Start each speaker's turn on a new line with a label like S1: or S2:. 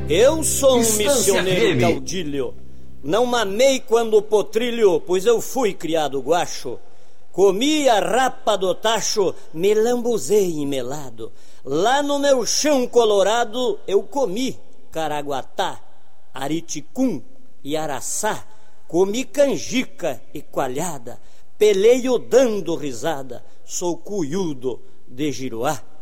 S1: Eu sou um missioneiro caudilho. Não mamei quando potrilho, pois eu fui criado guacho. Comi a rapa do tacho, me lambuzei melado. Lá no meu chão colorado eu comi caraguatá, ariticum e araçá. Comi canjica e coalhada, peleio dando risada. Sou cuiudo de Giruá.